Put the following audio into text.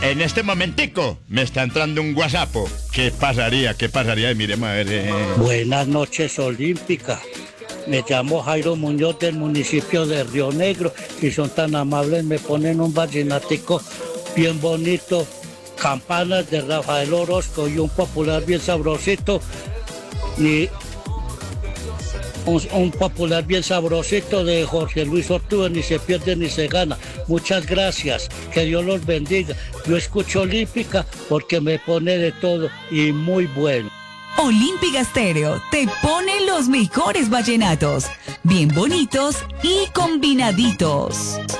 En este momentico me está entrando un WhatsApp. ¿Qué pasaría? ¿Qué pasaría? Miremos a ver. Buenas noches, Olímpica. Me llamo Jairo Muñoz del municipio de Río Negro. Si son tan amables, me ponen un vallenatico bien bonito. Campanas de Rafael Orozco y un popular bien sabrosito. Y un popular bien sabrosito de Jorge Luis Ortúa, ni se pierde ni se gana. Muchas gracias, que Dios los bendiga. Yo escucho Olímpica porque me pone de todo y muy bueno. Olímpica Estéreo te pone los mejores vallenatos, bien bonitos y combinaditos.